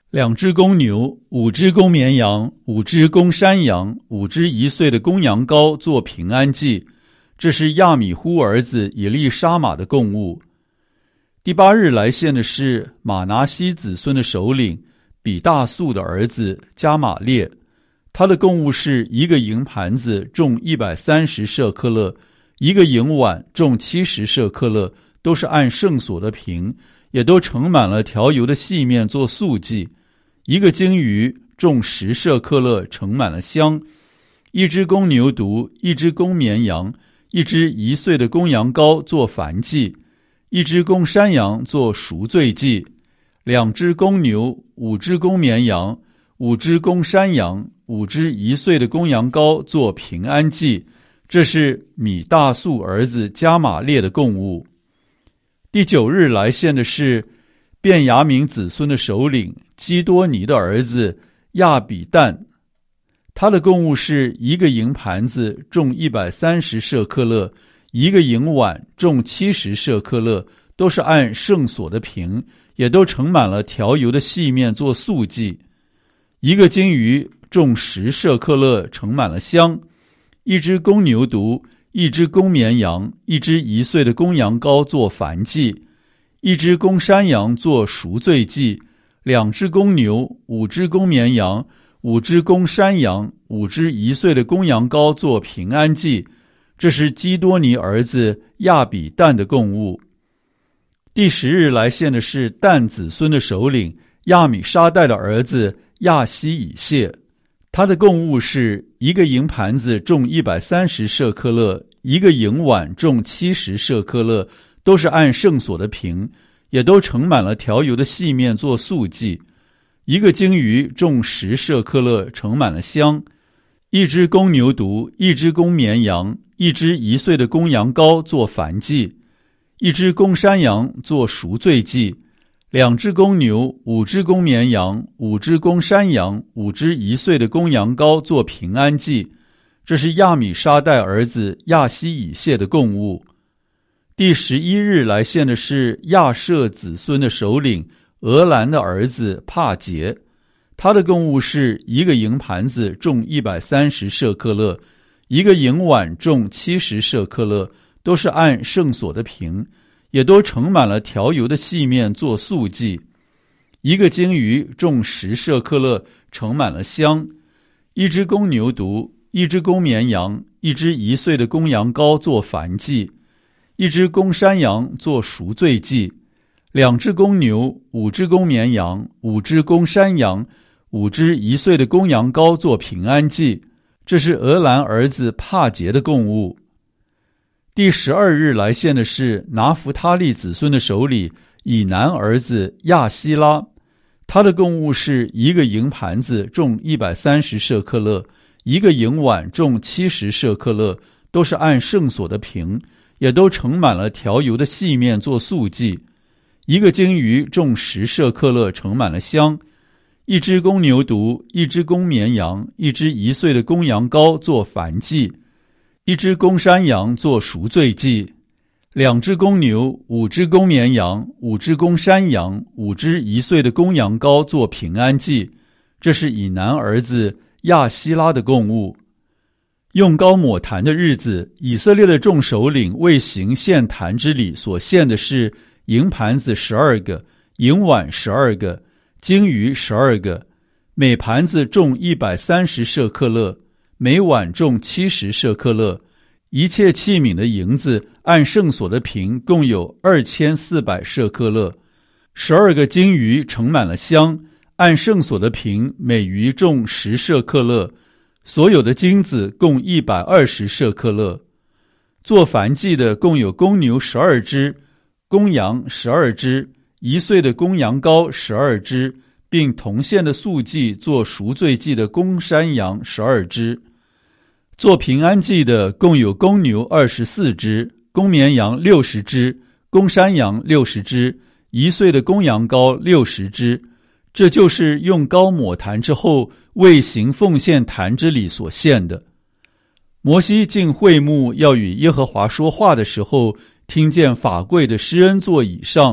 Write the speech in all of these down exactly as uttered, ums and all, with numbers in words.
两只公牛，五只公绵羊，五只公山羊，五只一岁的公羊羔做平安祭，这是亚米呼儿子以利沙玛的供物。第八日来献的是马拿西子孙的首领比大素的儿子加玛列，他的供物是一个银盘子重一百三十舍克勒，一个银碗重七十舍克勒，都是按圣所的平，也都盛满了调油的细面做素祭。一个鲸鱼重十舍克勒，盛满了香。一只公牛犊，一只公绵羊，一只一岁的公羊羔做燔祭，一只公山羊做赎罪祭，两只公牛，五只公绵羊，五只公山羊，五只一岁的公羊羔做平安祭，这是米大素儿子加玛列的供物。第九日来献的是便雅悯子孙的首领基多尼的儿子亚比旦，他的供物是一个银盘子重一百三十舍克勒，一个银碗重七十舍克勒，都是按圣所的平，也都盛满了调油的细面做素祭。一个鲸鱼重十舍克勒，盛满了香。一只公牛犊，一只公绵羊，一只一岁的公羊羔做燔祭，一只公山羊做赎罪祭，两只公牛，五只公绵羊，五只公山羊，五只一岁的公羊羔做平安祭，这是基多尼儿子亚比旦的供物。第十日来献的是但子孙的首领亚米沙代的儿子亚希以谢，他的供物是一个银盘子重一百三十舍克勒，一个银碗重七十舍克勒，都是按圣所的平，也都盛满了调油的细面做素祭。一个鲸鱼重十舍克勒，盛满了香。一只公牛犊，一只公绵羊，一只一岁的公羊羔做燔祭，一只公山羊做赎罪祭，两只公牛，五只公绵羊，五只公山羊，五只一岁的公羊羔做平安祭，这是亚米沙代儿子亚希以谢的供物。第十一日来献的是亚舍子孙的首领俄兰的儿子帕杰，他的供物是一个银盘子重一百三十舍克勒，一个银碗重七十舍克勒，都是按圣所的平，也都盛满了调油的细面做素祭。一个鲸鱼重十舍克勒，盛满了香。一只公牛犊，一只公绵羊，一只一岁的公羊羔做燔祭，一只公山羊做赎罪祭，两只公牛，五只公绵羊，五只公山羊，五只一岁的公羊羔做平安祭，这是俄兰儿子帕杰的供物。第十二日来献的是拿弗他利子孙的首领以南儿子亚希拉，他的供物是一个银盘子重一百三十舍克勒，一个银碗重七十舍克勒，都是按圣所的平，也都盛满了调油的细面做素祭。一个鲸鱼重十舍克勒，盛满了香。一只公牛犊，一只公绵羊，一只一岁的公羊羔做燔祭，一只公山羊做赎罪祭，两只公牛，五只公绵羊，五只公山羊，五只一岁的公羊羔做平安祭，这是以南儿子亚希拉的供物。用膏抹坛的日子，以色列的众首领为行献坛之礼所献的是银盘子十二个，银碗十二个，鲸鱼十二个，每盘子重一百三十舍克勒，每碗重七十舍克勒。一切器皿的银子按圣所的平共有二千四百舍克勒。十二个鲸鱼盛满了香，按圣所的平每鱼重十舍克勒。所有的金子共一百二十舍克勒。做燔祭的共有公牛十二只，公羊十二只，一岁的公羊羔十二只，并同献的素祭做赎罪祭的公山羊十二只。做平安祭的共有公牛二十四只，公绵羊六十只，公山羊六十只，一岁的公羊羔六十只。这就是用膏抹坛之后为行奉献坛之礼所献的。摩西进会幕要与耶和华说话的时候，听见法柜的施恩座以上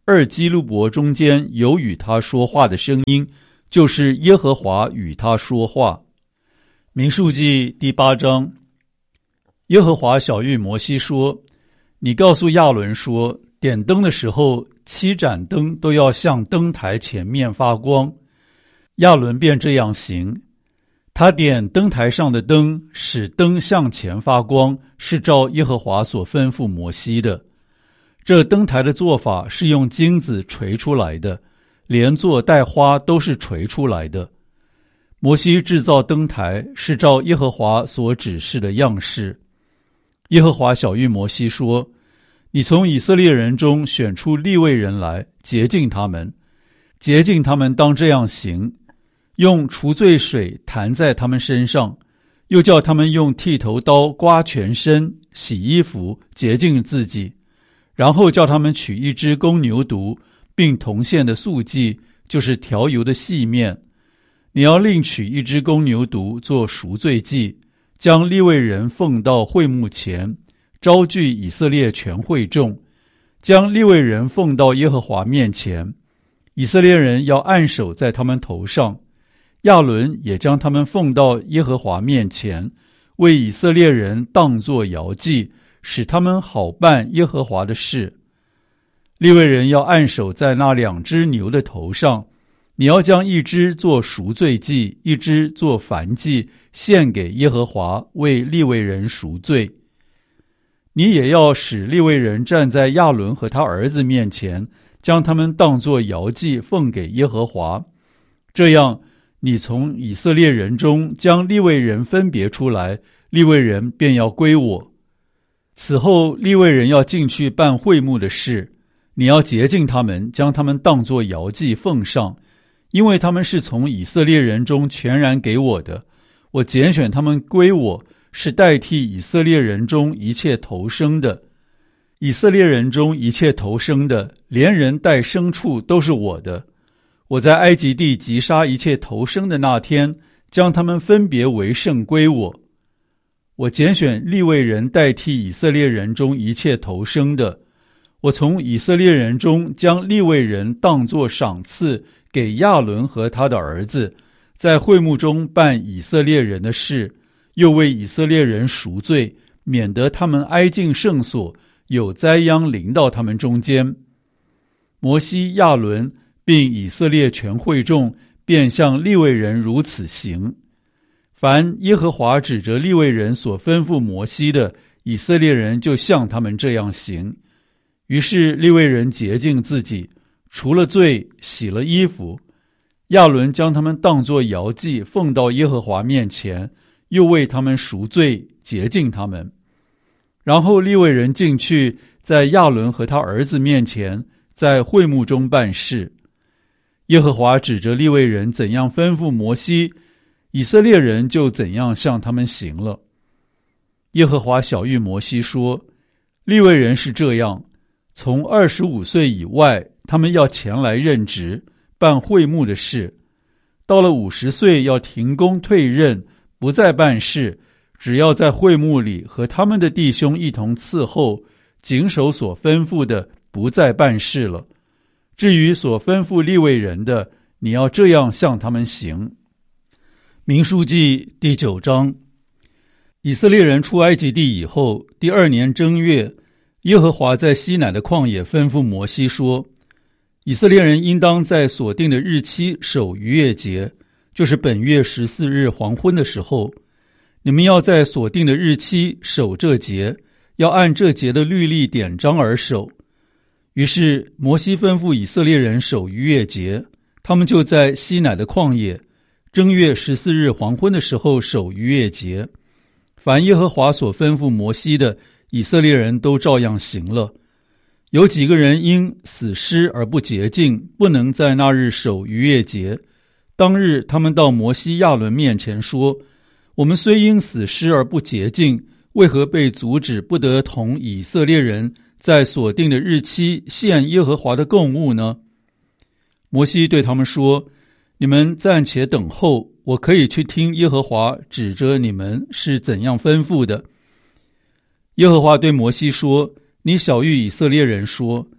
二基路伯中间有与他说话的声音，就是耶和华与他说话。民数记第八章，耶和华晓谕摩西说：你告诉亚伦说，点灯的时候，七盏灯都要向灯台前面发光。亚伦便这样行，他点灯台上的灯，使灯向前发光，是照耶和华所吩咐摩西的。这灯台的做法是用金子锤出来的，连座带花都是锤出来的。摩西制造灯台是照耶和华所指示的样式。耶和华晓谕摩西说：你从以色列人中选出利未人来，洁净他们。洁净他们当这样行，用除罪水弹在他们身上，又叫他们用剃头刀刮全身，洗衣服，洁净自己。然后叫他们取一只公牛犊，并同献的素祭，就是调油的细面。你要另取一只公牛犊做赎罪祭，将利未人奉到会幕前，招聚以色列全会众，将利未人奉到耶和华面前。以色列人要按手在他们头上，亚伦也将他们奉到耶和华面前，为以色列人当作摇祭，使他们好办耶和华的事。利未人要按手在那两只牛的头上，你要将一只做赎罪祭，一只做燔祭，献给耶和华，为利未人赎罪。你也要使利未人站在亚伦和他儿子面前，将他们当作摇祭奉给耶和华。这样，你从以色列人中将利未人分别出来，利未人便要归我。此后，利未人要进去办会幕的事，你要洁净他们，将他们当作摇祭奉上，因为他们是从以色列人中全然给我的。我拣选他们归我，是代替以色列人中一切头生的。以色列人中一切头生的，连人带牲畜都是我的。我在埃及地击杀一切头生的那天，将他们分别为圣归我。我拣选利未人代替以色列人中一切头生的。我从以色列人中将利未人当作赏赐给亚伦和他的儿子，在会幕中办以色列人的事，又为以色列人赎罪，免得他们挨近圣所，有灾殃临到他们中间。摩西、亚伦并以色列全会众便向利未人如此行。凡耶和华指着利未人所吩咐摩西的，以色列人就向他们这样行。于是利未人洁净自己，除了罪，洗了衣服。亚伦将他们当作摇祭奉到耶和华面前，又为他们赎罪，洁净他们。然后利未人进去，在亚伦和他儿子面前，在会幕中办事。耶和华指着利未人怎样吩咐摩西，以色列人就怎样向他们行了。耶和华晓谕摩西说：利未人是这样，从二十五岁以外，他们要前来任职，办会幕的事。到了五十岁，要停工退任，不再办事，只要在会幕里和他们的弟兄一同伺候，谨守所吩咐的，不再办事了。至于所吩咐利未人的，你要这样向他们行。民数记第九章。以色列人出埃及地以后，第二年正月，耶和华在西乃的旷野吩咐摩西说：以色列人应当在所定的日期守逾越节，就是本月十四日黄昏的时候。你们要在所定的日期守这节，要按这节的律例典章而守。于是摩西吩咐以色列人守逾越节，他们就在西乃的旷野，正月十四日黄昏的时候守逾越节。凡耶和华所吩咐摩西的，以色列人都照样行了。有几个人因死尸而不洁净，不能在那日守逾越节。当日他们到摩西、亚伦面前说：我们虽因死尸而不洁净，为何被阻止不得同以色列人在所定的日期献耶和华的供物呢？摩西对他们说：你们暂且等候，我可以去听耶和华指着你们是怎样吩咐的。耶和华对摩西说：你晓谕以色列人说：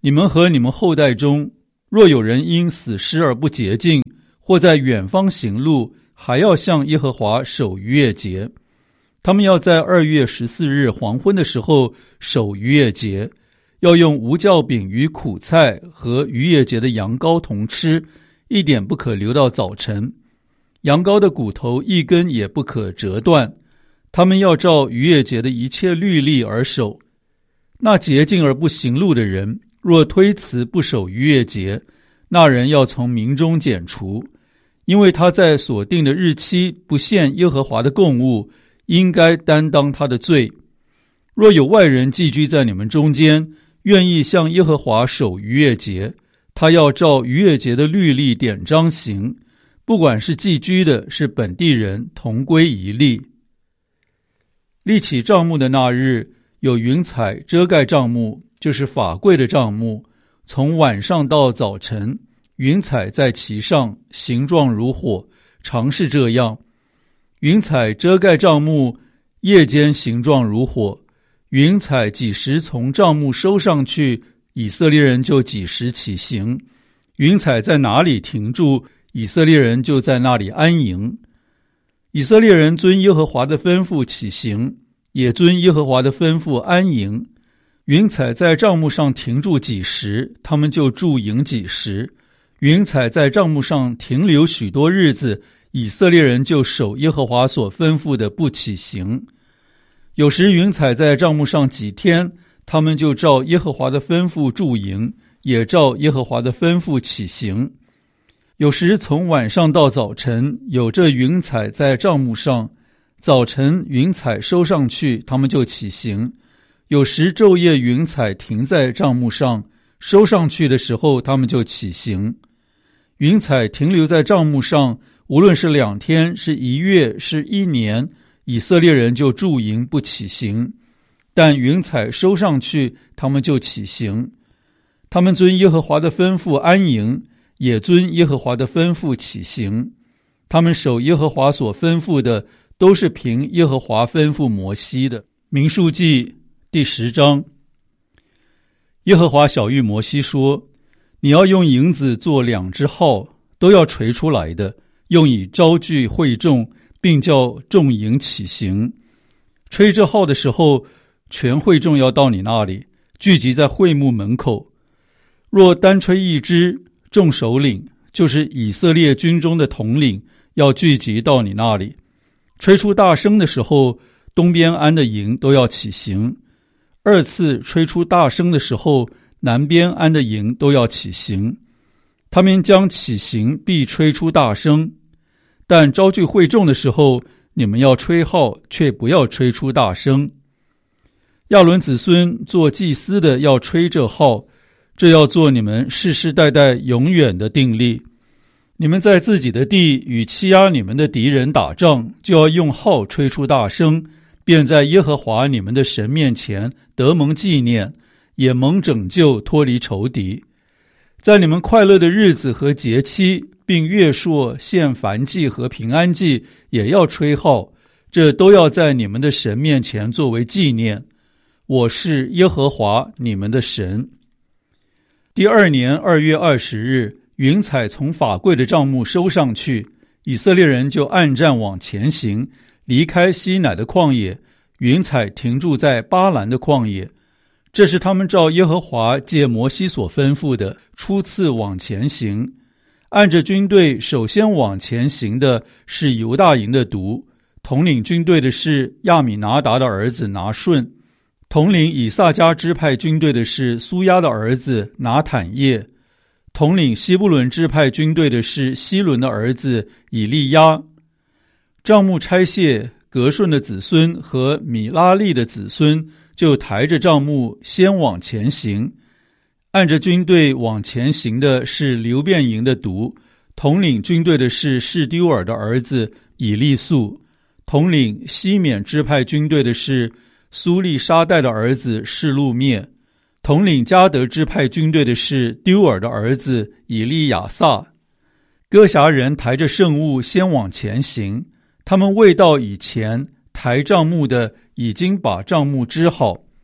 你们和你们后代中，若有人因死尸而不洁净，或在远方行路，还要向耶和华守逾越节。他们要在二月十四日黄昏的时候守逾越节，要用无酵饼与苦菜和逾越节的羊羔同吃，一点不可留到早晨。羊羔的骨头一根也不可折断。他们要照逾越节的一切律例而守。那洁净而不行路的人，若推辞不守逾越节，那人要从民中剪除，因为他在所定的日期不献耶和华的供物，应该担当他的罪。若有外人寄居在你们中间，愿意向耶和华守逾越节，他要照逾越节的律例典章行，不管是寄居的，是本地人，同归一例。立起帐幕的那日，有云彩遮盖帐幕，就是法柜的帐幕，从晚上到早晨，云彩在其上，形状如火，常是这样。云彩遮盖帐幕，夜间形状如火。云彩几时从帐幕收上去，以色列人就几时起行。云彩在哪里停住，以色列人就在那里安营。以色列人遵耶和华的吩咐起行，也遵耶和华的吩咐安营。云彩在帐幕上停住几时，他们就驻营几时。云彩在帐幕上停留许多日子，以色列人就守耶和华所吩咐的不起行。有时云彩在帐幕上几天，他们就照耶和华的吩咐驻营，也照耶和华的吩咐起行。有时从晚上到早晨，有这云彩在帐幕上，早晨云彩收上去，他们就起行。有时昼夜云彩停在帐幕上，收上去的时候，他们就起行。云彩停留在帐幕上，无论是两天，是一月，是一年，以色列人就驻营不起行。但云彩收上去，他们就起行。他们遵耶和华的吩咐安营，也遵耶和华的吩咐起行。他们守耶和华所吩咐的，都是凭耶和华吩咐摩西的。民数记第十章。耶和华晓谕摩西说，你要用银子做两只号，都要锤出来的，用以招聚会众，并叫众营起行。吹这号的时候，全会众要到你那里，聚集在会幕门口。若单吹一支，众首领，就是以色列军中的统领，要聚集到你那里。吹出大声的时候，东边安的营都要起行。二次吹出大声的时候，南边安的营都要起行。他们将起行，必吹出大声。但招聚会众的时候，你们要吹号，却不要吹出大声。亚伦子孙做祭司的要吹这号，这要做你们世世代代永远的定例。你们在自己的地与欺压你们的敌人打仗，就要用号吹出大声，便在耶和华你们的神面前得蒙纪念，也蒙拯救，脱离仇敌。在你们快乐的日子和节期，并月朔、献燔祭和平安祭，也要吹号，这都要在你们的神面前作为纪念。我是耶和华你们的神。第二年二月二十日，云彩从法柜的帐幕收上去，以色列人就按战往前行，离开西乃的旷野，云彩停住在巴兰的旷野。这是他们照耶和华借摩西所吩咐的，初次往前行。按着军队首先往前行的是犹大营的督，统领军队的是亚米拿达的儿子拿顺，统领以萨迦支派军队的是苏亚的儿子拿坦叶，统领西布伦支派军队的是希伦的儿子以利亚。帐幕拆卸，革顺的子孙和米拉利的子孙就抬着帐幕先往前行。按着军队往前行的是流便营的督，统领军队的是士丢尔的儿子以利素，统领西缅支派军队的是苏利沙代的儿子示路灭，统领迦得支派军队的是丢尔的儿子以利亚撒。哥辖人抬着圣物先往前行，他们未到以前，抬帐幕的已经把帐幕支好。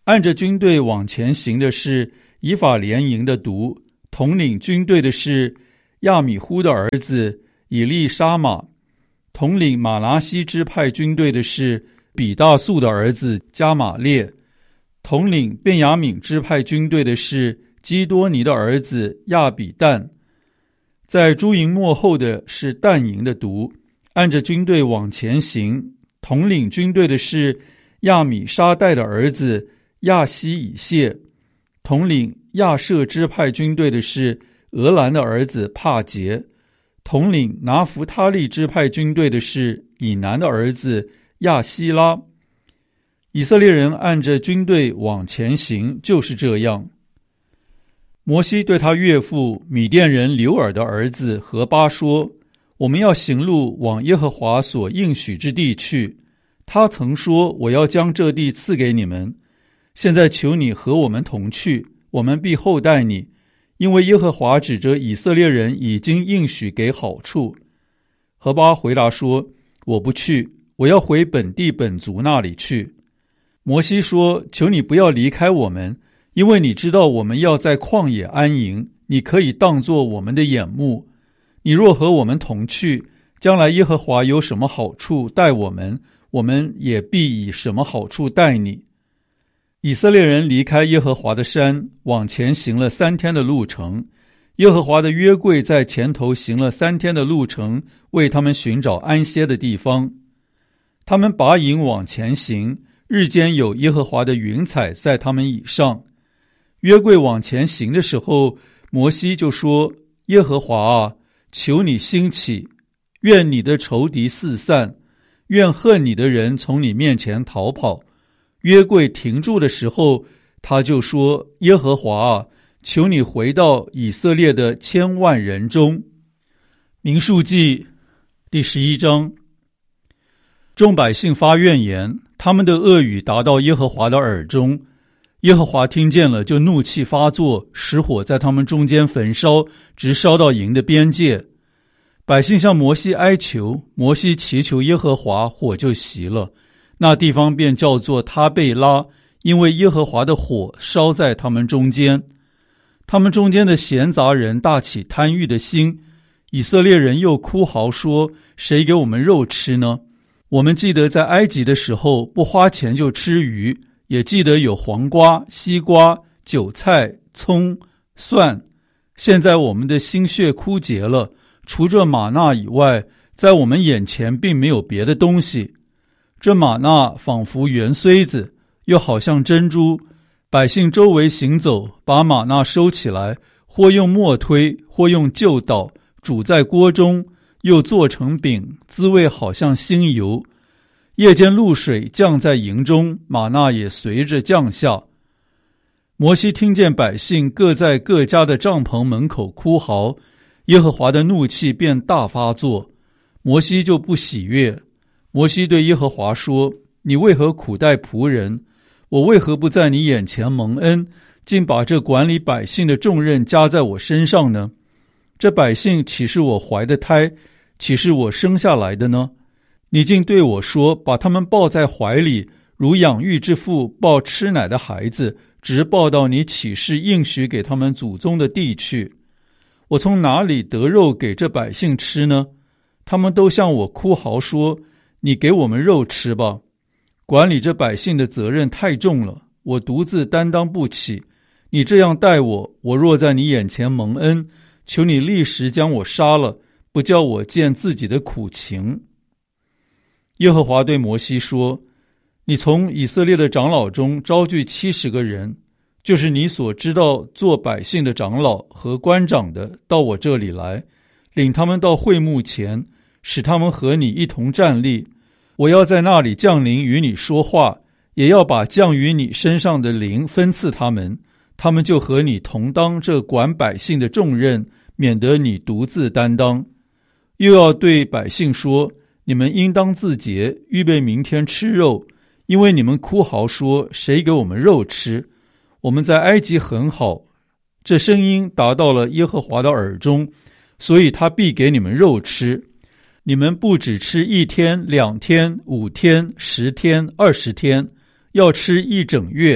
按着军队往前行的是以法莲营的督，统领军队的是亚米忽的儿子以利沙玛，统领马拿西支派军队的是比大素的儿子加玛列，统领便雅悯支派军队的是基多尼的儿子亚比旦。在诸营末后的是但营的督，按着军队往前行，统领军队的是亚米沙代的儿子亚希以谢，统领亚舍支派军队的是俄兰的儿子帕杰，统领拿弗他利支派军队的是以南的儿子亚希拉。以色列人按着军队往前行，就是这样。摩西对他岳父米甸人流尔的儿子何巴说，我们要行路往耶和华所应许之地去，他曾说，我要将这地赐给你们，现在求你和我们同去，我们必厚待你，因为耶和华指着以色列人已经应许给好处。何巴回答说，我不去，我要回本地本族那里去。摩西说，求你不要离开我们，因为你知道我们要在旷野安营，你可以当作我们的眼目。你若和我们同去，将来耶和华有什么好处待我们，我们也必以什么好处待你。以色列人离开耶和华的山，往前行了三天的路程。耶和华的约柜在前头行了三天的路程，为他们寻找安歇的地方。他们拔营往前行，日间有耶和华的云彩在他们以上。约柜往前行的时候，摩西就说，耶和华啊，求你兴起，愿你的仇敌四散，愿恨你的人从你面前逃跑。约柜停住的时候，他就说，耶和华啊，求你回到以色列的千万人中。民数记第十一章。众百姓发怨言，他们的恶语达到耶和华的耳中。耶和华听见了，就怒气发作，使火在他们中间焚烧，直烧到营的边界。百姓向摩西哀求，摩西祈求耶和华，火就熄了。那地方便叫做他贝拉，因为耶和华的火烧在他们中间。他们中间的闲杂人大起贪欲的心，以色列人又哭嚎说，谁给我们肉吃呢？我们记得在埃及的时候，不花钱就吃鱼，也记得有黄瓜、西瓜、韭菜、葱、蒜。现在我们的心血枯竭了，除这玛纳以外，在我们眼前并没有别的东西。这玛纳仿佛圆穗子，又好像珍珠。百姓周围行走，把玛纳收起来，或用磨推，或用臼捣，煮在锅中，又做成饼，滋味好像新油。夜间露水降在营中，玛纳也随着降下。摩西听见百姓各在各家的帐篷门口哭嚎，耶和华的怒气便大发作，摩西就不喜悦。摩西对耶和华说，你为何苦待仆人？我为何不在你眼前蒙恩，竟把这管理百姓的重任加在我身上呢？这百姓岂是我怀的胎，岂是我生下来的呢？你竟对我说，把他们抱在怀里，如养育之父抱吃奶的孩子，直抱到你起誓应许给他们祖宗的地去。我从哪里得肉给这百姓吃呢？他们都向我哭嚎说，你给我们肉吃吧。管理这百姓的责任太重了，我独自担当不起。你这样待我，我若在你眼前蒙恩，求你立时将我杀了，不叫我见自己的苦情。耶和华对摩西说，你从以色列的长老中招聚七十个人，就是你所知道做百姓的长老和官长的，到我这里来，领他们到会幕前，使他们和你一同站立。我要在那里降临与你说话，也要把降于你身上的灵分赐他们，他们就和你同当这管百姓的重任，免得你独自担当。又要对百姓说，你们应当自洁，预备明天吃肉，因为你们哭嚎说，谁给我们肉吃？我们在埃及很好。这声音达到了耶和华的耳中，所以他必给你们肉吃。你们不只吃一天、两天、五天、十天、二十天，要吃一整月，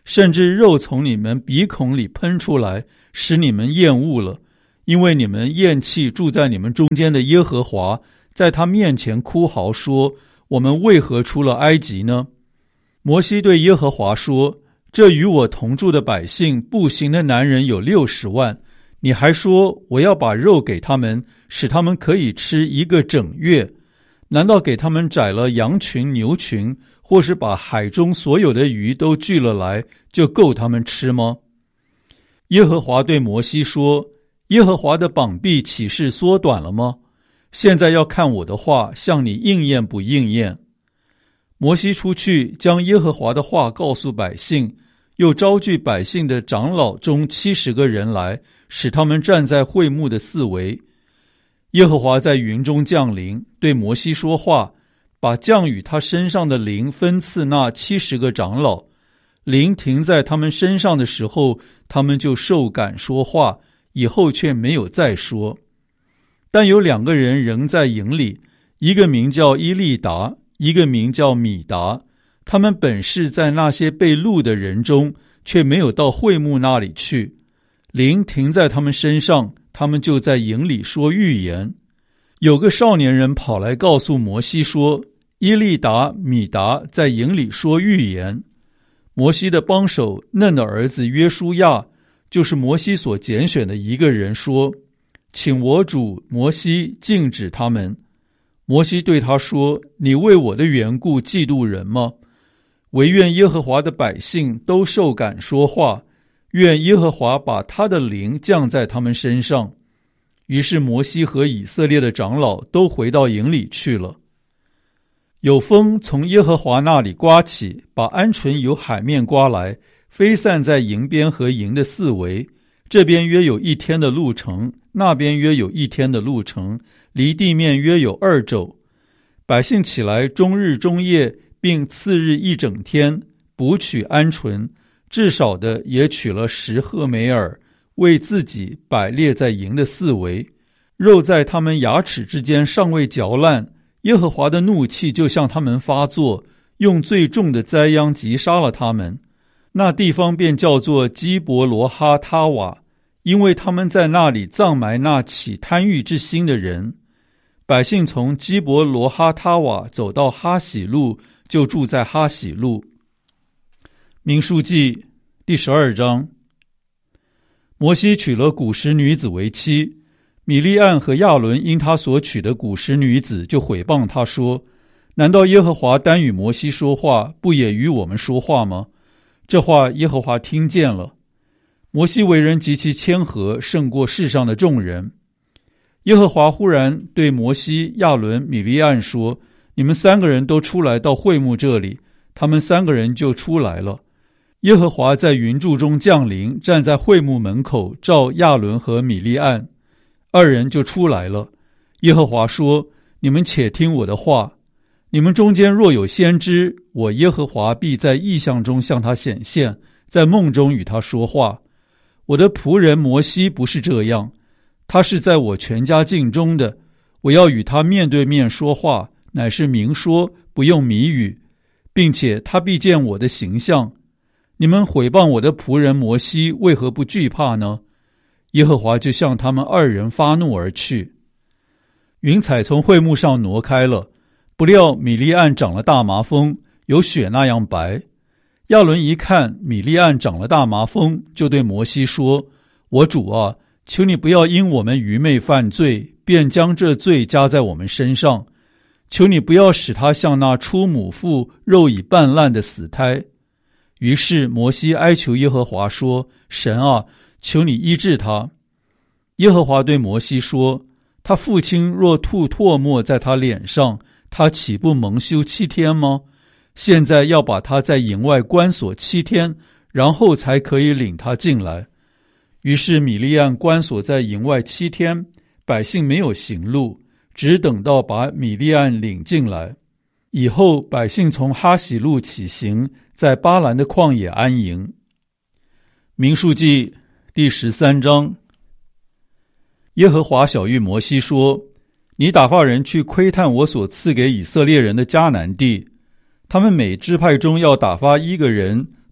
甚至肉从你们鼻孔里喷出来，使你们厌恶了，因为你们厌弃住在你们中间的耶和华，在他面前哭嚎说，我们为何出了埃及呢？摩西对耶和华说，这与我同住的百姓步行的男人有六十万，你还说我要把肉给他们，使他们可以吃一个整月，难道给他们宰了羊群牛群，或是把海中所有的鱼都聚了来，就够他们吃吗？耶和华对摩西说，耶和华的膀臂岂是缩短了吗？现在要看我的话向你应验不应验。摩西出去，将耶和华的话告诉百姓，又招聚百姓的长老中七十个人来，使他们站在会幕的四围。耶和华在云中降临，对摩西说话，把降与他身上的灵分赐那七十个长老。灵停在他们身上的时候，他们就受感说话，以后却没有再说。但有两个人仍在营里，一个名叫伊利达，一个名叫米达，他们本是在那些被录的人中，却没有到会幕那里去。灵停在他们身上，他们就在营里说预言。有个少年人跑来告诉摩西说，伊利达、米达在营里说预言。摩西的帮手嫩的儿子约书亚，就是摩西所拣选的一个人，说，请我主摩西禁止他们。摩西对他说，你为我的缘故嫉妒人吗？惟愿耶和华的百姓都受感说话，愿耶和华把他的灵降在他们身上。于是摩西和以色列的长老都回到营里去了。有风从耶和华那里刮起，把鹌鹑由海面刮来，飞散在营边和营的四围，这边约有一天的路程，那边约有一天的路程，离地面约有二肘。百姓起来，终日终夜，并次日一整天，捕取鹌鹑，至少的也取了十赫梅尔，为自己摆列在营的四围。肉在他们牙齿之间尚未嚼烂，耶和华的怒气就向他们发作，用最重的灾殃击杀了他们。那地方便叫做基伯罗哈他瓦，因为他们在那里葬埋那起贪欲之心的人。百姓从基伯罗哈他瓦走到哈喜路，就住在哈喜路。民数记第十二章。摩西娶了古时女子为妻，米利暗和亚伦因他所娶的古时女子，就毁谤他说，难道耶和华单与摩西说话，不也与我们说话吗？这话耶和华听见了。摩西为人极其谦和，胜过世上的众人。耶和华忽然对摩西、亚伦、米利暗说，你们三个人都出来到会幕这里。他们三个人就出来了。耶和华在云柱中降临，站在会幕门口，召亚伦和米利暗，二人就出来了。耶和华说，你们且听我的话，你们中间若有先知，我耶和华必在异象中向他显现，在梦中与他说话。我的仆人摩西不是这样，他是在我全家境中的，我要与他面对面说话，乃是明说，不用谜语，并且他必见我的形象。你们毁谤我的仆人摩西，为何不惧怕呢？耶和华就向他们二人发怒而去。云彩从会幕上挪开了，不料米利暗长了大麻风，有雪那样白。亚伦一看米利暗长了大麻风，就对摩西说，我主啊，求你不要因我们愚昧犯罪，便将这罪加在我们身上，求你不要使他像那出母腹肉已半烂的死胎。于是摩西哀求耶和华说，神啊，求你医治他。耶和华对摩西说，他父亲若吐唾沫在他脸上，他岂不蒙羞七天吗？现在要把他在营外关锁七天，然后才可以领他进来。于是米利暗关锁在营外七天，百姓没有行路，只等到把米利暗领进来。以后百姓从哈喜路起行，在巴兰的旷野安营。民数记第十三章。耶和华晓谕摩西说，你打发人去窥探我所赐给以色列人的迦南地，他们每支派中要打发一个人，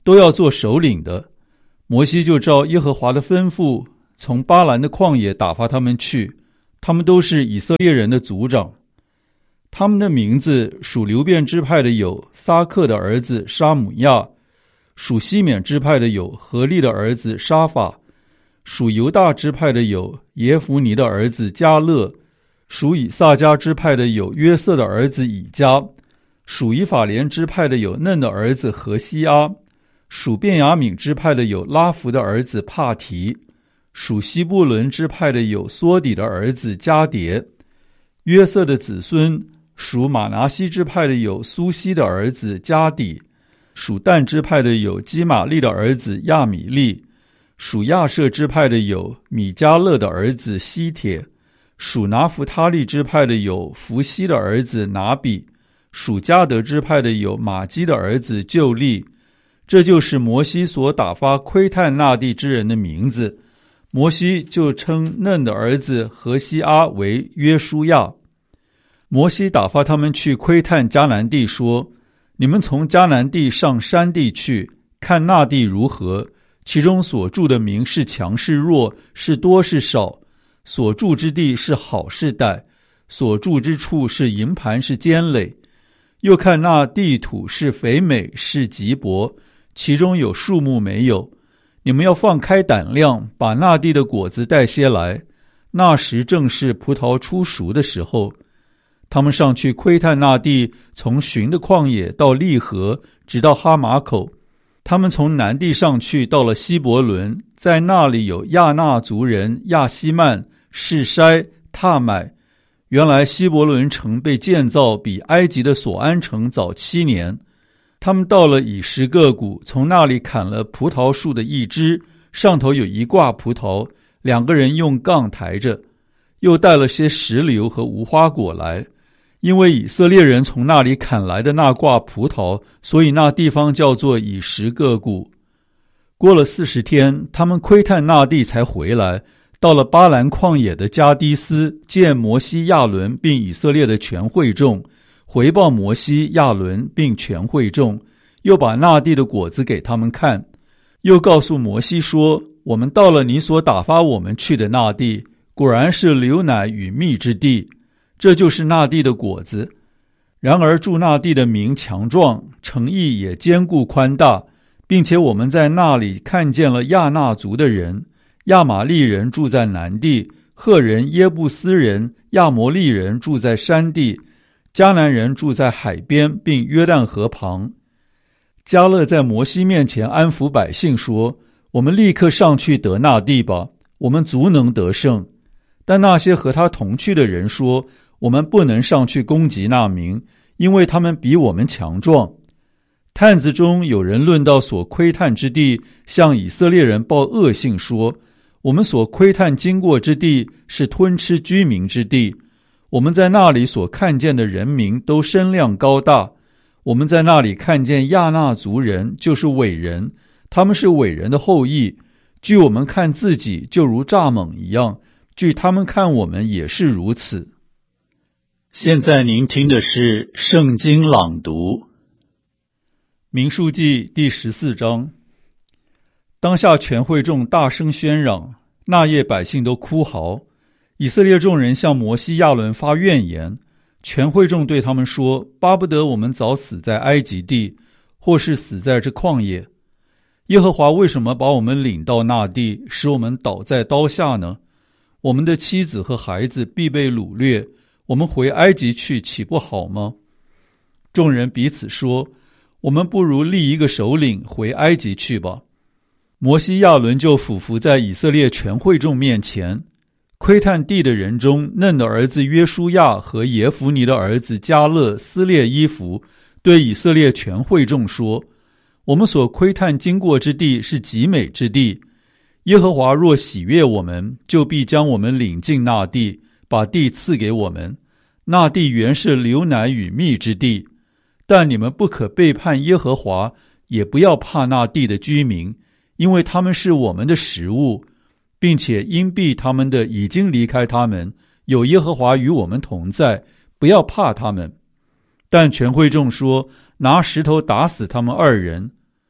都要做首领的。摩西就照耶和华的吩咐，从巴兰的旷野打发他们去，他们都是以色列人的族长。他们的名字属流便支派的有撒克的儿子沙姆亚，属西缅支派的有何利的儿子沙法，属犹大支派的有耶孚尼的儿子迦勒，属以萨迦支派的有约瑟的儿子以迦，属以法莲支派的有嫩的儿子何西阿，属便雅悯支派的有拉弗的儿子帕提，属西布伦支派的有梭底的儿子迦迭。约瑟的子孙属马拿西支派的有苏西的儿子迦底，属但支派的有基玛利的儿子亚米利，属亚设支派的有米迦勒的儿子西帖，属拿弗他利支派的有弗西的儿子拿比，属迦得支派的有玛基的儿子旧利。这就是摩西所打发窥探那地之人的名字。摩西就称嫩的儿子何西阿为约书亚。摩西打发他们去窥探迦南地，说：你们从迦南地上山地去，看那地如何，其中所住的民是强是弱，是多是少，所住之地是好是歹，所住之处是营盘是坚垒。又看那地土是肥美是瘠薄，其中有树木没有。你们要放开胆量，把那地的果子带些来，那时正是葡萄出熟的时候。他们上去窥探那地，从寻的旷野到利河，直到哈马口。他们从南地上去，到了希伯伦，在那里有亚纳族人亚希曼、示筛、踏买。原来希伯伦城被建造比埃及的索安城早七年。他们到了以实各谷，从那里砍了葡萄树的一枝，上头有一挂葡萄，两个人用杠抬着，又带了些石榴和无花果来。因为以色列人从那里砍来的那挂葡萄，所以那地方叫做以实各谷。过了四十天，他们窥探那地才回来，到了巴兰旷野的加低斯，见摩西、亚伦并以色列的全会众，回报摩西、亚伦并全会众，又把那地的果子给他们看，又告诉摩西说：我们到了你所打发我们去的那地，果然是流奶与蜜之地，这就是那地的果子。然而住那地的民强壮，城邑也坚固宽大，并且我们在那里看见了亚纳族的人，亚玛利人住在南地，赫人、耶布斯人、亚摩利人住在山地，迦南人住在海边，并约旦河旁。迦勒在摩西面前安抚百姓说：我们立刻上去得那地吧，我们足能得胜。但那些和他同去的人说：我们不能上去攻击那民，因为他们比我们强壮。探子中有人论到所窥探之地，向以色列人报恶信说：我们所窥探经过之地是吞吃居民之地，我们在那里所看见的人民都身量高大，我们在那里看见亚纳族人，就是伟人，他们是伟人的后裔，据我们看自己就如蚱蜢一样，据他们看我们也是如此。现在您听的是圣经朗读，民数记第十四章。当下全会众大声喧嚷，那夜百姓都哭嚎。以色列众人向摩西、亚伦发怨言，全会众对他们说：巴不得我们早死在埃及地，或是死在这旷野。耶和华为什么把我们领到那地，使我们倒在刀下呢？我们的妻子和孩子必被掳掠，我们回埃及去岂不好吗？众人彼此说：我们不如立一个首领回埃及去吧。摩西、亚伦就俯伏在以色列全会众面前。窥探地的人中，嫩的儿子约书亚和耶孚尼的儿子迦勒撕裂衣服，对以色列全会众说：我们所窥探经过之地是极美之地，耶和华若喜悦我们，就必将我们领进那地，把地赐给我们。那地原是流奶与蜜之地，但你们不可背叛耶和华，也不要怕那地的居民，因为他们是我们的食物，并且因避他们的已经离开他们，有耶和华与我们同在，不要怕他们。但全会众说：拿石头打死他们二人。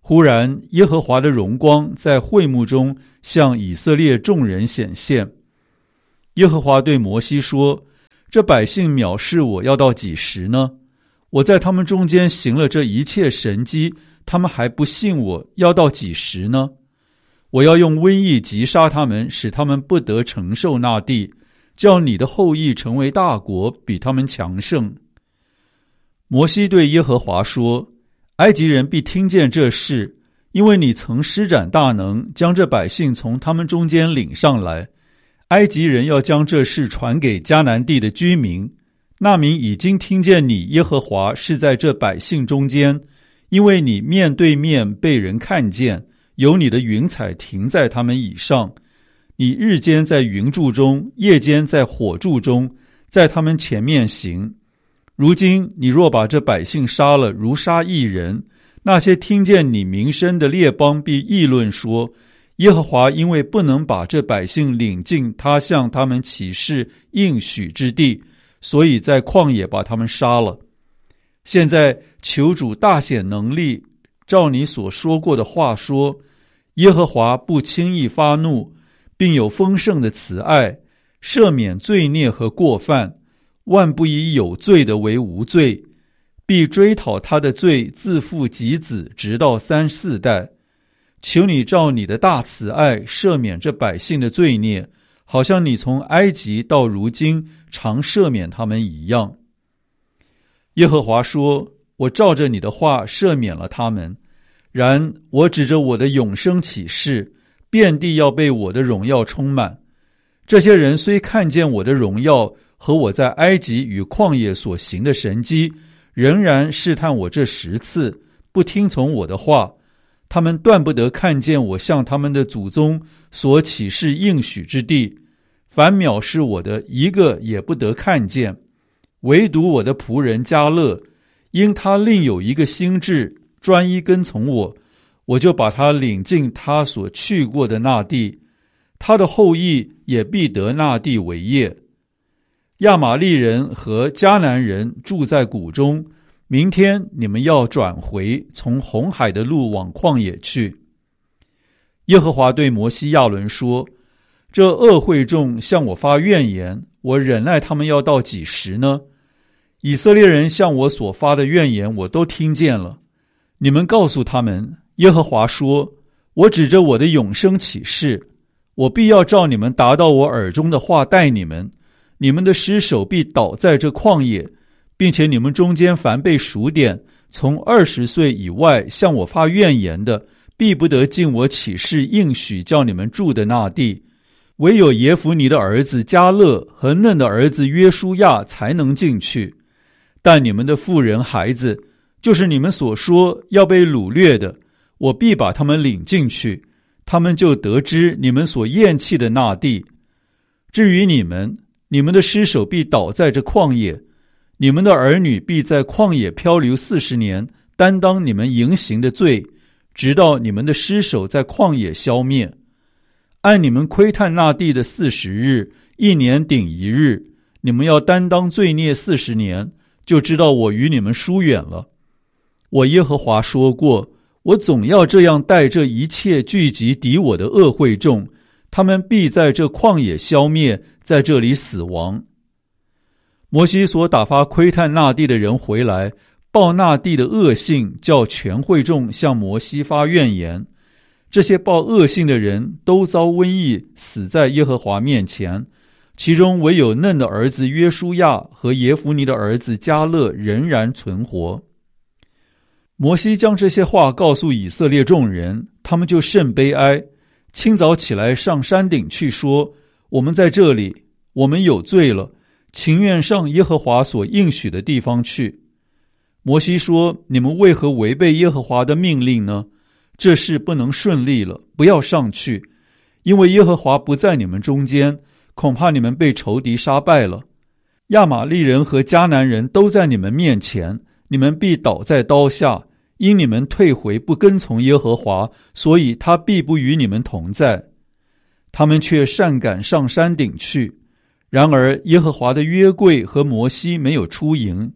忽然，耶和华的荣光在会幕中向以色列众人显现。耶和华对摩西说：这百姓藐视我要到几时呢？我在他们中间行了这一切神迹，他们还不信我，要到几时呢？我要用瘟疫击杀他们，使他们不得承受那地，叫你的后裔成为大国，比他们强盛。摩西对耶和华说：埃及人必听见这事，因为你曾施展大能，将这百姓从他们中间领上来。埃及人要将这事传给迦南地的居民，那民已经听见你耶和华是在这百姓中间，因为你面对面被人看见，有你的云彩停在他们以上，你日间在云柱中，夜间在火柱中，在他们前面行。如今你若把这百姓杀了，如杀一人，那些听见你名声的列邦必议论说：耶和华因为不能把这百姓领进他向他们起誓应许之地，所以在旷野把他们杀了。现在求主大显能力，照你所说过的话说：耶和华不轻易发怒，并有丰盛的慈爱，赦免罪孽和过犯，万不以有罪的为无罪，必追讨他的罪，自父及子，直到三四代。求你照你的大慈爱赦免这百姓的罪孽，好像你从埃及到如今常赦免他们一样。耶和华说：我照着你的话赦免了他们，然我指着我的永生起誓，遍地要被我的荣耀充满。这些人虽看见我的荣耀和我在埃及与旷野所行的神迹，仍然试探我这十次，不听从我的话。他们断不得看见我向他们的祖宗所起示应许之地，凡藐视我的，一个也不得看见。唯独我的仆人迦勒，因他另有一个心志，专一跟从我，我就把他领进他所去过的那地，他的后裔也必得那地为业。亚玛利人和迦南人住在谷中，明天你们要转回，从红海的路往旷野去。耶和华对摩西亚伦说：这恶会众向我发怨言，我忍耐他们要到几时呢？以色列人向我所发的怨言我都听见了。你们告诉他们，耶和华说：我指着我的永生起誓，我必要照你们达到我耳中的话待你们，你们的尸首必倒在这旷野，并且你们中间凡被数点，从二十岁以外向我发怨言的，必不得进我起誓应许叫你们住的那地。唯有耶孚尼的儿子迦勒和嫩的儿子约书亚才能进去。但你们的妇人孩子，就是你们所说要被掳掠的，我必把他们领进去，他们就得知你们所厌弃的那地。至于你们，你们的尸首必倒在这旷野，你们的儿女必在旷野漂流四十年，担当你们淫行的罪，直到你们的尸首在旷野消灭。按你们窥探那地的四十日，一年顶一日，你们要担当罪孽四十年，就知道我与你们疏远了。我耶和华说过，我总要这样待这一切聚集敌我的恶会众，他们必在这旷野消灭，在这里死亡。摩西所打发窥探那地的人回来，报那地的恶性，叫全会众向摩西发怨言。这些报恶性的人都遭瘟疫，死在耶和华面前，其中唯有嫩的儿子约书亚和耶孚尼的儿子迦勒仍然存活。摩西将这些话告诉以色列众人，他们就甚悲哀，清早起来上山顶去说：我们在这里，我们有罪了，情愿上耶和华所应许的地方去。摩西说：你们为何违背耶和华的命令呢？这事不能顺利了，不要上去，因为耶和华不在你们中间，恐怕你们被仇敌杀败了。亚玛利人和迦南人都在你们面前，你们必倒在刀下，因你们退回不跟从耶和华，所以他必不与你们同在。他们却擅赶上山顶去，然而耶和华的约柜和摩西没有出营，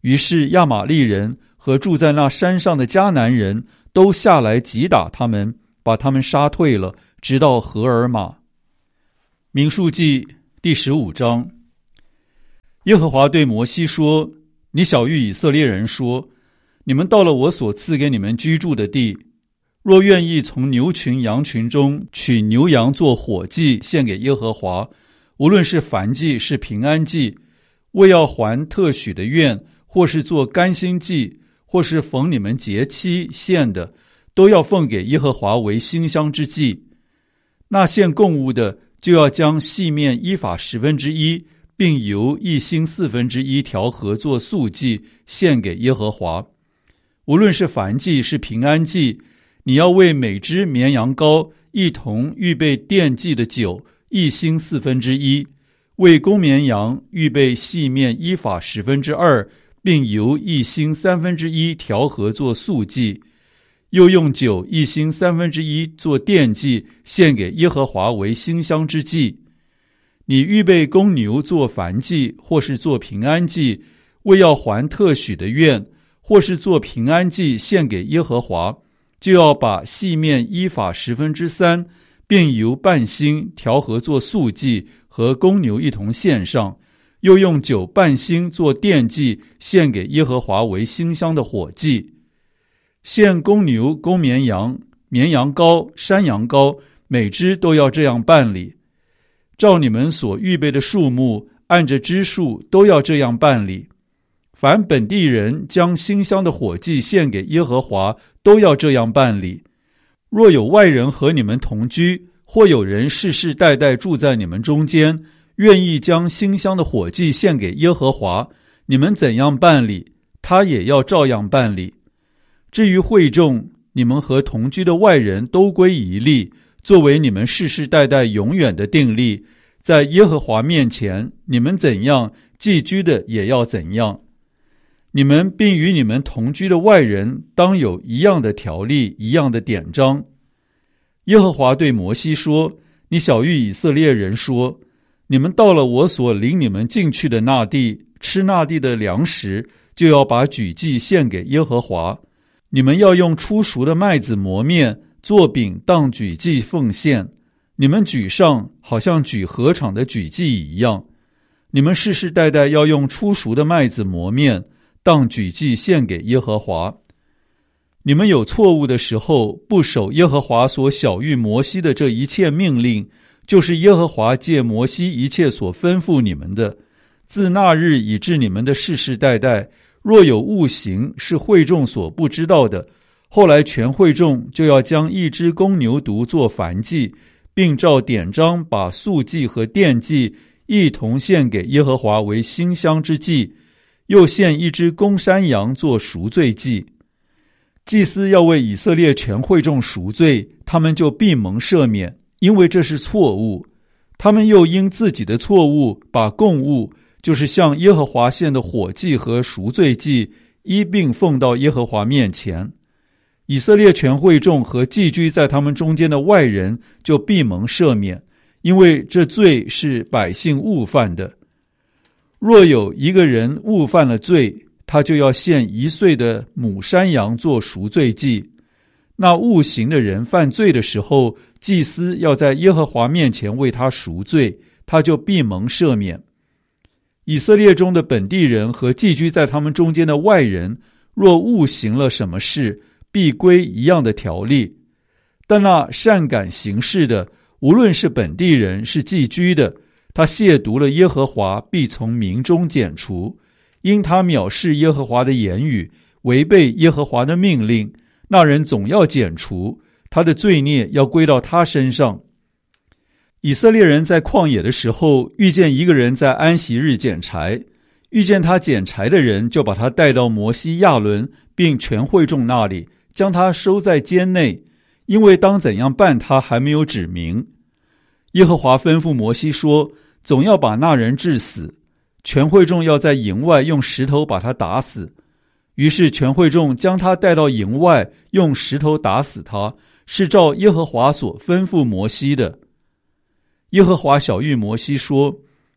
于是亚玛力人和住在那山上的迦南人都下来击打他们，把他们杀退了，直到何尔玛。民数记第十五章。耶和华对摩西说：你晓谕以色列人说，你们到了我所赐给你们居住的地，若愿意从牛群羊群中取牛羊做火祭献给耶和华，无论是燔祭是平安祭，为要还特许的愿，或是做甘心祭，或是逢你们节期献的，都要奉给耶和华为馨香之祭。那献供物的，就要将细面依法十分之一，并油一星四分之一调和做素祭，献给耶和华。无论是燔祭是平安祭，你要为每只绵羊羔一同预备奠祭的酒一星四分之一，为公绵羊预备细面依法十分之二，并油一星三分之一调和做素祭，又用酒一星三分之一做奠祭，献给耶和华为馨香之祭。你预备公牛做燔祭，或是做平安祭，为要还特许的愿，或是做平安祭献给耶和华，就要把细面依法十分之三，并油半星调和做素祭，和公牛一同献上，又用酒半星做奠祭，献给耶和华为馨香的火祭。献公牛、公绵羊、绵羊羔、山羊羔，每只都要这样办理。照你们所预备的数目，按着支数都要这样办理。凡本地人将馨香的火祭献给耶和华，都要这样办理。若有外人和你们同居，或有人世世代代住在你们中间，愿意将馨香的火祭献给耶和华，你们怎样办理，他也要照样办理。至于会众，你们和同居的外人都归一例，作为你们世世代代永远的定例，在耶和华面前，你们怎样，寄居的也要怎样。你们并与你们同居的外人当有一样的条例，一样的典章。耶和华对摩西说：你晓谕以色列人说，你们到了我所领你们进去的那地，吃那地的粮食，就要把举祭献给耶和华。你们要用初熟的麦子磨面，做饼当举祭奉献。你们举上，好像举禾场的举祭一样。你们世世代代要用初熟的麦子磨面，当举祭献给耶和华。你们有错误的时候，不守耶和华所晓谕摩西的这一切命令，就是耶和华借摩西一切所吩咐你们的，自那日以至你们的世世代代，若有误行是会众所不知道的，后来全会众就要将一只公牛犊做燔祭，并照典章把素祭和奠祭一同献给耶和华为馨香之祭，又献一只公山羊做赎罪祭。祭司要为以色列全会众赎罪，他们就必蒙赦免，因为这是错误。他们又因自己的错误，把供物，就是向耶和华献的火祭和赎罪祭，一并奉到耶和华面前。以色列全会众和寄居在他们中间的外人就必蒙赦免，因为这罪是百姓误犯的。若有一个人误犯了罪，他就要献一岁的母山羊做赎罪祭。那误行的人犯罪的时候，祭司要在耶和华面前为他赎罪，他就必蒙赦免。以色列中的本地人和寄居在他们中间的外人，若误行了什么事，必归一样的条例。但那善感行事的，无论是本地人是寄居的，他亵渎了耶和华，必从民中剪除。因他藐视耶和华的言语，违背耶和华的命令，那人总要剪除，他的罪孽要归到他身上。以色列人在旷野的时候，遇见一个人在安息日捡柴，遇见他捡柴的人，就把他带到摩西、亚伦并全会众那里，将他收在监内，因为当怎样办他还没有指明。耶和华吩咐摩西说，总要把那人治死，全会众要在营外用石头把他打死。于是全会众将他带到营外，用石头打死他，是照耶和华所吩咐摩西的。耶和华晓谕摩西说，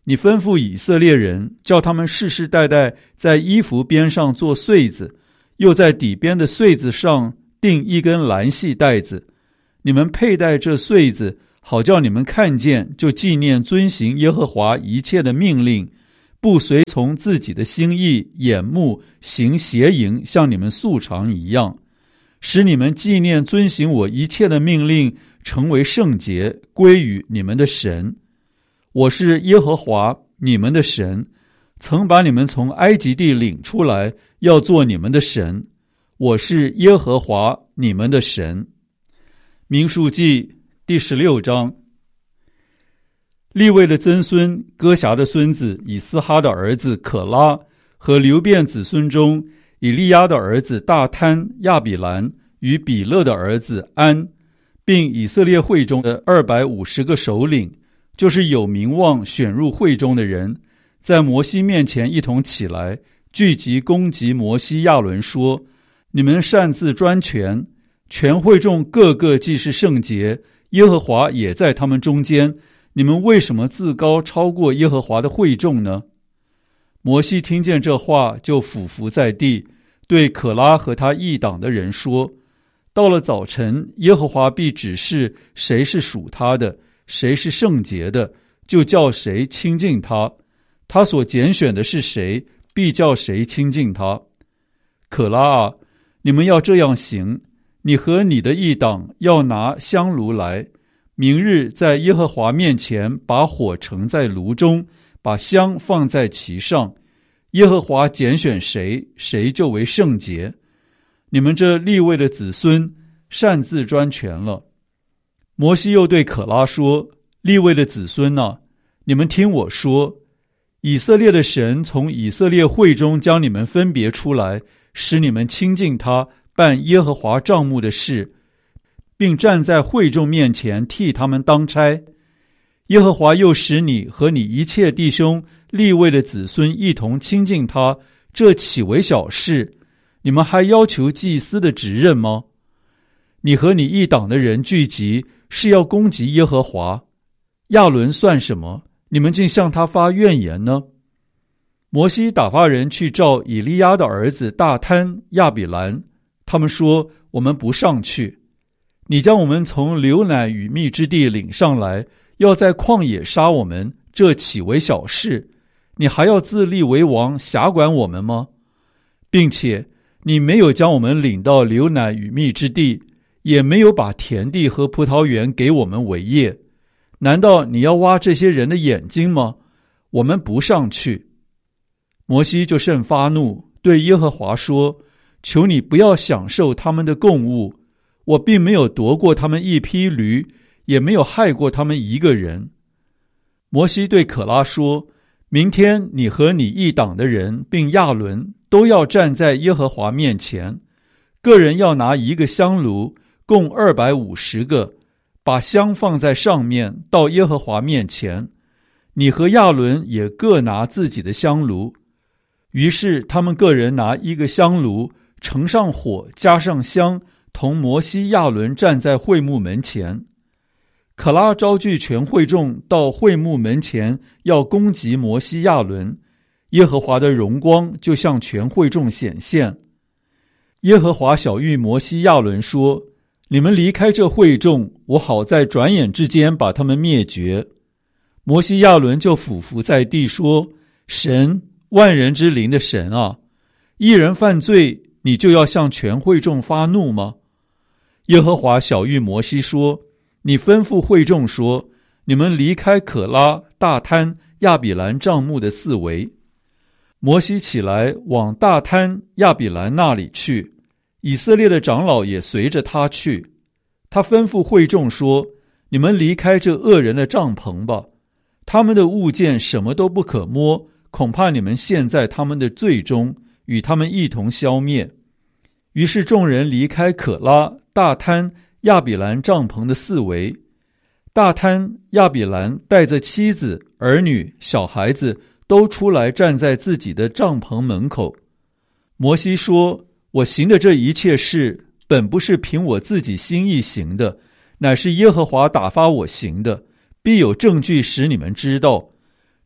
你吩咐以色列人，叫他们世世代代在衣服边上做穗子，又在底边的穗子上钉一根蓝细带子。你们佩戴这穗子，好叫你们看见，就纪念遵行耶和华一切的命令，不随从自己的心意眼目行邪淫，像你们素常一样，使你们纪念遵行我一切的命令，成为圣洁，归于你们的神。我是耶和华你们的神，曾把你们从埃及地领出来，要做你们的神。我是耶和华你们的神。民数记第十六章。利未的曾孙哥辖的孙子以斯哈的儿子可拉和流便子孙中以利亚的儿子大贪、亚比兰与比勒的儿子安，并以色列会中的二百五十个首领，就是有名望选入会中的人，在摩西面前一同起来，聚集攻击摩西亚伦说：你们擅自专权，全会众个个既是圣洁，耶和华也在他们中间，你们为什么自高超过耶和华的会众呢？摩西听见这话，就俯伏在地，对可拉和他一党的人说：到了早晨，耶和华必指示谁是属他的，谁是圣洁的，就叫谁亲近他。他所拣选的是谁，必叫谁亲近他。可拉啊，你们要这样行，你和你的一党要拿香炉来，明日在耶和华面前把火盛在炉中，把香放在其上。耶和华拣选谁，谁就为圣洁。你们这利未的子孙擅自专权了。摩西又对可拉说：利未的子孙啊，你们听我说，以色列的神从以色列会中将你们分别出来，使你们亲近他，办耶和华帐幕的事，并站在会众面前替他们当差。耶和华又使你和你一切弟兄利未的子孙一同亲近他，这岂为小事？你们还要求祭司的职任吗？你和你一党的人聚集，是要攻击耶和华。亚伦算什么？你们竟向他发怨言呢？摩西打发人去召以利亚的儿子大贪、亚比兰，他们说：我们不上去。你将我们从流奶与蜜之地领上来，要在旷野杀我们，这岂为小事？你还要自立为王，辖管我们吗？并且你没有将我们领到流奶与蜜之地，也没有把田地和葡萄园给我们为业，难道你要挖这些人的眼睛吗？我们不上去。摩西就甚发怒，对耶和华说：求你不要享受他们的供物，我并没有夺过他们一匹驴，也没有害过他们一个人。摩西对可拉说：明天你和你一党的人并亚伦都要站在耶和华面前，个人要拿一个香炉，共二百五十个，把香放在上面，到耶和华面前。你和亚伦也各拿自己的香炉。于是他们个人拿一个香炉，盛上火，加上香，同摩西亚伦站在会幕门前。可拉招聚全会众到会幕门前，要攻击摩西亚伦，耶和华的荣光就向全会众显现。耶和华晓谕摩西亚伦说：你们离开这会众，我好在转眼之间把他们灭绝。摩西亚伦就俯伏在地说：神，万人之灵的神啊，一人犯罪，你就要向全会众发怒吗？耶和华晓谕摩西说：你吩咐会众说，你们离开可拉、大贪、亚比兰帐幕的四围。摩西起来往大贪、亚比兰那里去，以色列的长老也随着他去。他吩咐会众说：你们离开这恶人的帐篷吧，他们的物件什么都不可摸，恐怕你们陷在他们的罪中，与他们一同消灭。于是众人离开可拉、大贪、亚比兰帐篷的四围。大贪、亚比兰带着妻子、儿女、小孩子都出来站在自己的帐篷门口。摩西说：我行的这一切事，本不是凭我自己心意行的，乃是耶和华打发我行的，必有证据使你们知道。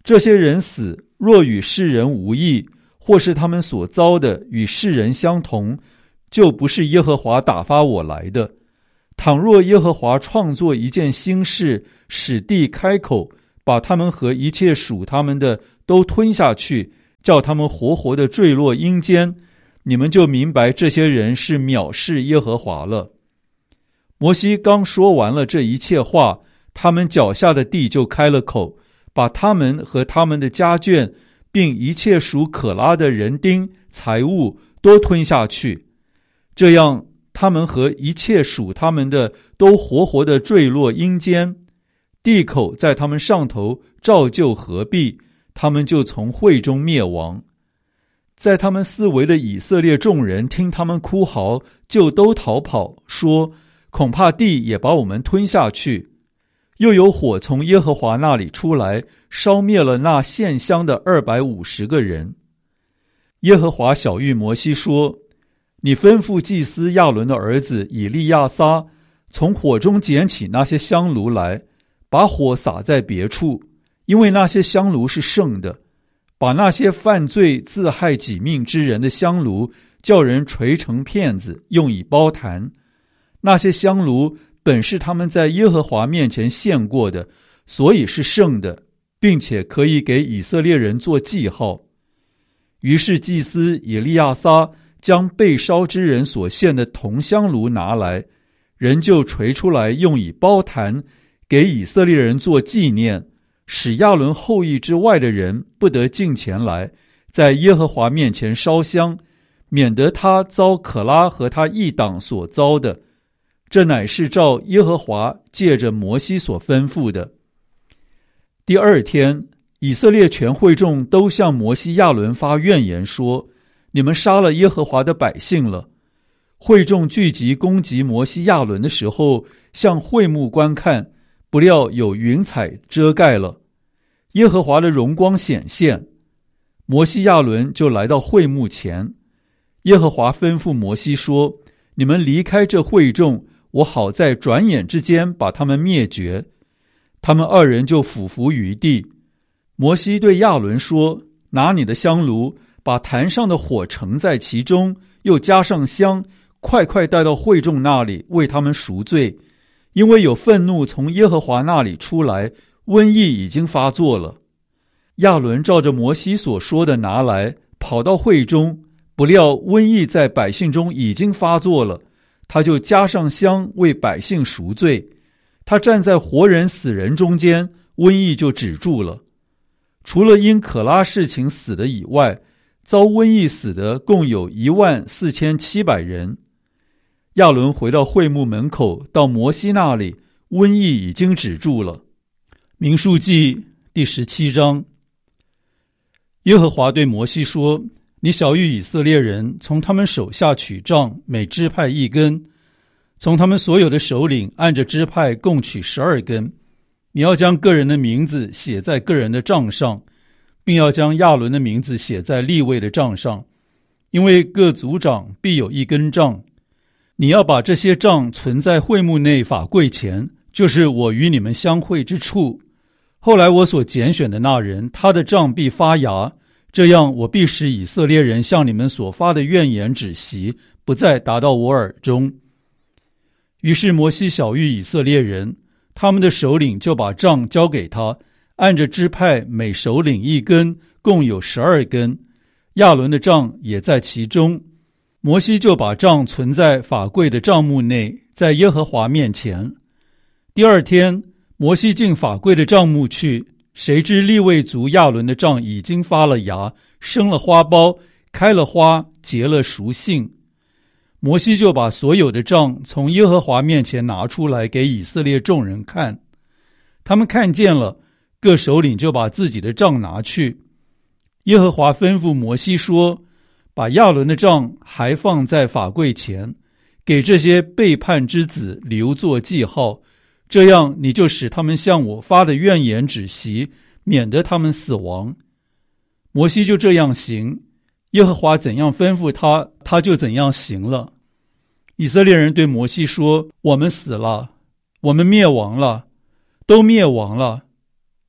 这些人死，若与世人无异，或是他们所遭的与世人相同，就不是耶和华打发我来的。倘若耶和华创作一件新事，使地开口，把他们和一切属他们的都吞下去，叫他们活活的坠落阴间，你们就明白这些人是藐视耶和华了。摩西刚说完了这一切话，他们脚下的地就开了口，把他们和他们的家眷，并一切属可拉的人丁财物都吞下去。这样他们和一切属他们的都活活的坠落阴间，地口在他们上头照旧合闭，他们就从会中灭亡。在他们四围的以色列众人听他们哭嚎，就都逃跑，说恐怕地也把我们吞下去。又有火从耶和华那里出来，烧灭了那献香的二百五十个人。耶和华晓谕摩西说，你吩咐祭司亚伦的儿子以利亚撒，从火中捡起那些香炉来，把火撒在别处，因为那些香炉是圣的。把那些犯罪自害己命之人的香炉，叫人捶成片子，用以包坛。那些香炉本是他们在耶和华面前献过的，所以是圣的，并且可以给以色列人做记号。于是祭司以利亚撒将被烧之人所献的铜香炉拿来，人就捶出来，用以包坛，给以色列人做纪念，使亚伦后裔之外的人不得近前来，在耶和华面前烧香，免得他遭可拉和他一党所遭的。这乃是照耶和华借着摩西所吩咐的。第二天，以色列全会众都向摩西亚伦发怨言，说，你们杀了耶和华的百姓了。会众聚集攻击摩西亚伦的时候，向会幕观看，不料有云彩遮盖了，耶和华的荣光显现。摩西亚伦就来到会幕前，耶和华吩咐摩西说，你们离开这会众，我好在转眼之间把他们灭绝。他们二人就俯伏于地。摩西对亚伦说，拿你的香炉，把坛上的火盛在其中，又加上香，快快带到会众那里，为他们赎罪。因为有愤怒从耶和华那里出来，瘟疫已经发作了。亚伦照着摩西所说的拿来，跑到会中，不料瘟疫在百姓中已经发作了，他就加上香，为百姓赎罪。他站在活人死人中间，瘟疫就止住了。除了因可拉事情死的以外，遭瘟疫死的共有一万四千七百人。亚伦回到会幕门口，到摩西那里，瘟疫已经止住了。民数记第十七章。耶和华对摩西说，你晓谕以色列人，从他们手下取杖，每支派一根，从他们所有的首领按着支派共取十二根。你要将个人的名字写在个人的杖上，并要将亚伦的名字写在利未的杖上，因为各族长必有一根杖。你要把这些杖存在会幕内法柜前，就是我与你们相会之处。后来我所拣选的那人，他的杖必发芽，这样我必使以色列人向你们所发的怨言止息，不再达到我耳中。于是摩西晓谕以色列人，他们的首领就把杖交给他，按着支派每首领一根，共有十二根。亚伦的杖也在其中。摩西就把杖存在法柜的帐幕内，在耶和华面前。第二天，摩西进法柜的帐幕去，谁知利未族亚伦的杖已经发了芽，生了花苞，开了花，结了熟杏。摩西就把所有的杖从耶和华面前拿出来，给以色列众人看。他们看见了，各首领就把自己的杖拿去。耶和华吩咐摩西说，把亚伦的杖还放在法柜前，给这些背叛之子留作记号，这样你就使他们向我发的怨言止息，免得他们死亡。摩西就这样行，耶和华怎样吩咐他，他就怎样行了。以色列人对摩西说，我们死了，我们灭亡了，都灭亡了。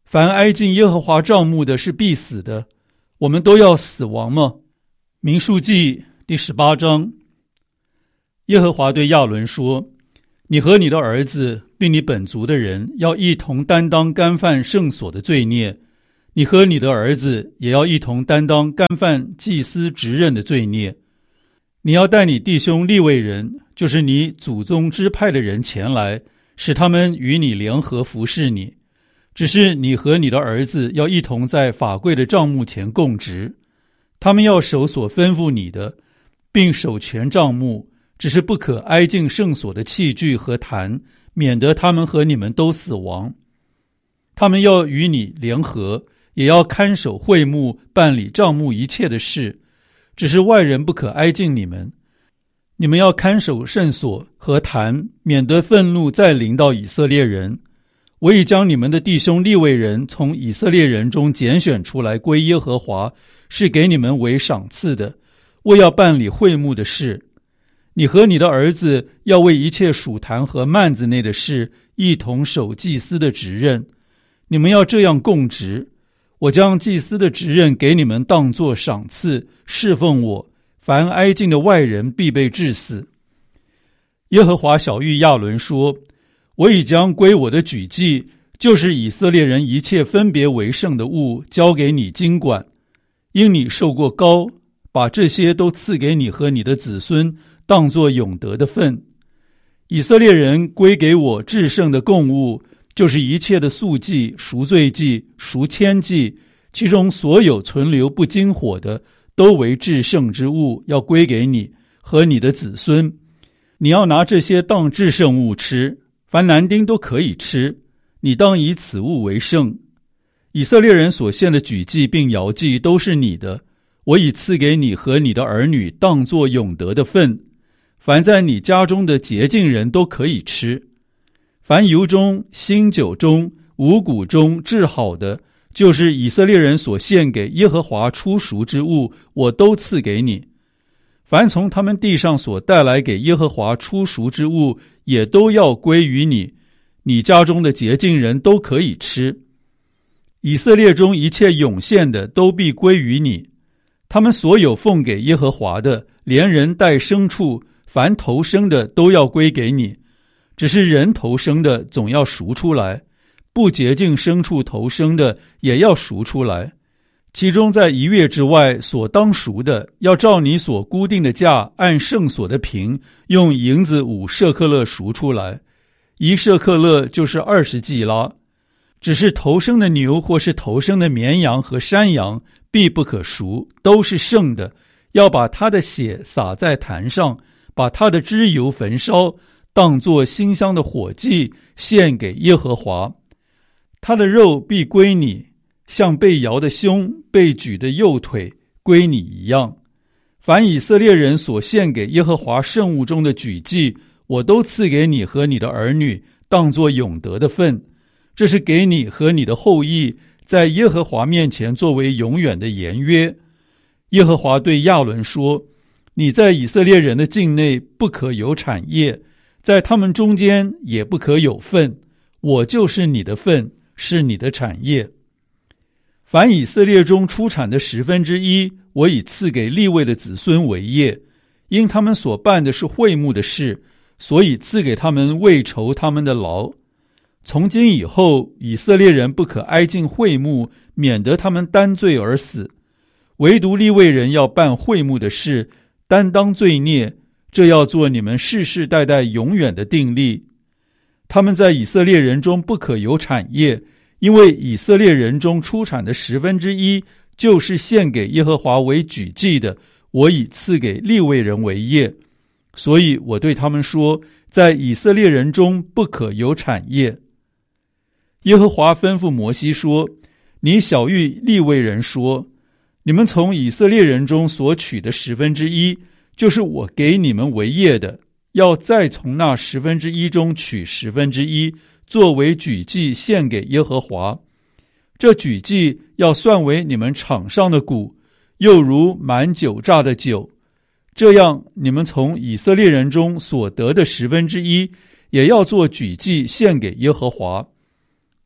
凡挨近耶和华帐幕的是必死的，我们都要死亡吗？民数记第十八章。耶和华对亚伦说，你和你的儿子并你本族的人要一同担当干犯圣所的罪孽，你和你的儿子也要一同担当干犯祭司职任的罪孽。你要带你弟兄利未人，就是你祖宗支派的人前来，使他们与你联合服侍你。只是你和你的儿子要一同在法柜的帐幕前供职，他们要守所吩咐你的，并守全帐幕，只是不可挨近圣所的器具和坛，免得他们和你们都死亡。他们要与你联合，也要看守会幕，办理帐幕一切的事，只是外人不可挨近你们。你们要看守圣所和坛，免得愤怒再临到以色列人。我已将你们的弟兄利未人从以色列人中拣选出来归耶和华，是给你们为赏赐的，为要办理会幕的事。你和你的儿子要为一切属坛和幔子内的事一同守祭司的职任，你们要这样供职。我将祭司的职任给你们当作赏赐，侍奉我，凡挨近的外人必被治死。耶和华晓谕亚伦说，我已将归我的举祭，就是以色列人一切分别为圣的物，交给你经管。因你受过膏，把这些都赐给你和你的子孙，当作永得的份。以色列人归给我至圣的供物，就是一切的素祭、赎罪祭、赎愆祭，其中所有存留不经火的，都为至圣之物，要归给你和你的子孙。你要拿这些当至圣物吃，凡男丁都可以吃，你当以此物为圣。以色列人所献的举祭并摇祭都是你的，我已赐给你和你的儿女当作永得的份。凡在你家中的洁净人都可以吃。凡油中、新酒中、五谷中制好的，就是以色列人所献给耶和华初熟之物，我都赐给你。凡从他们地上所带来给耶和华初熟之物，也都要归于你，你家中的洁净人都可以吃。以色列中一切涌现的都必归于你，他们所有奉给耶和华的，连人带牲畜，凡头生的都要归给你。只是人头生的总要赎出来，不洁净牲畜头生的也要赎出来。其中在一月之外所当赎的，要照你所固定的价，按圣所的平，用银子五舍克勒赎出来，一舍克勒就是二十季拉。只是头生的牛或是头生的绵羊和山羊，必不可赎，都是圣的，要把它的血洒在坛上，把它的脂油焚烧，当作馨香的火祭，献给耶和华。它的肉必归你，像被摇的胸、被举的右腿归你一样。凡以色列人所献给耶和华圣物中的举祭，我都赐给你和你的儿女，当作永得的份。这是给你和你的后裔，在耶和华面前作为永远的言约。耶和华对亚伦说，你在以色列人的境内不可有产业，在他们中间也不可有份，我就是你的份，是你的产业。凡以色列中出产的十分之一，我已赐给利未的子孙为业，因他们所办的是会幕的事，所以赐给他们为酬他们的劳。从今以后，以色列人不可挨近会幕，免得他们担罪而死。唯独利未人要办会幕的事，担当罪孽，这要做你们世世代代永远的定例。他们在以色列人中不可有产业，因为以色列人中出产的十分之一，就是献给耶和华为举祭的，我已赐给利未人为业。所以我对他们说，在以色列人中不可有产业。耶和华吩咐摩西说，你晓谕利未人说，你们从以色列人中所取的十分之一，就是我给你们为业的，要再从那十分之一中取十分之一，作为举祭献给耶和华。这举祭要算为你们场上的谷，又如满酒榨的酒。这样你们从以色列人中所得的十分之一，也要做举祭献给耶和华。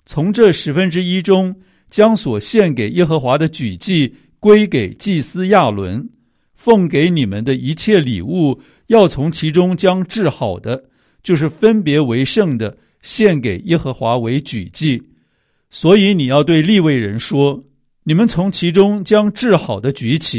从这十分之一中，将所献给耶和华的举祭归给祭司亚伦，奉给你们的一切礼物，要从其中将治好的，就是分别为圣的，献给耶和华为举祭。所以你要对利未人说，你们从其中将治好的举起，